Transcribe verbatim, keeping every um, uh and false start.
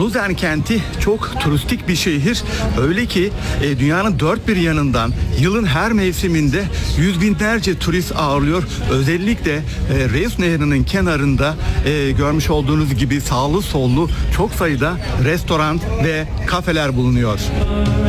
Luzern kenti çok turistik bir şehir. Öyle ki e, dünyanın dört bir yanından yılın her mevsiminde yüz binlerce turist ağırlıyor. Özellikle e, Reus Nehri'nin kenarında e, görmüş olduğunuz gibi sağlı sollu çok sayıda restoran ve kafeler bulunuyor.